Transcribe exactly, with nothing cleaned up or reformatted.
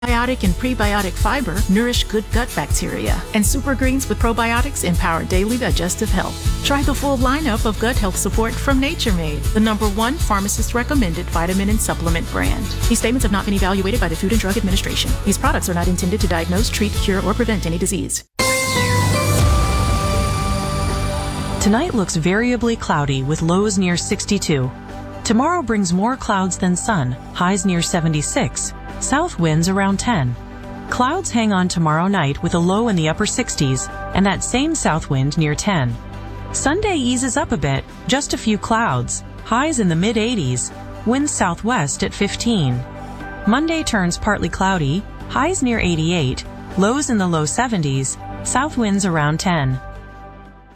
Probiotic and prebiotic fiber nourish good gut bacteria, and Super Greens with probiotics empower daily digestive health. Try the full lineup of gut health support from Nature Made, the number one pharmacist-recommended vitamin and supplement brand. These statements have not been evaluated by the Food and Drug Administration. These products are not intended to diagnose, treat, cure, or prevent any disease. Tonight looks variably cloudy with lows near sixty-two. Tomorrow brings more clouds than sun, highs near seventy-six. South winds around ten. Clouds hang on tomorrow night with a low in the upper sixties and that same south wind near ten. Sunday eases up a bit, just a few clouds, highs in the mid eighties, winds southwest at fifteen. Monday turns partly cloudy, highs near eighty-eight, lows in the low seventies, south winds around ten.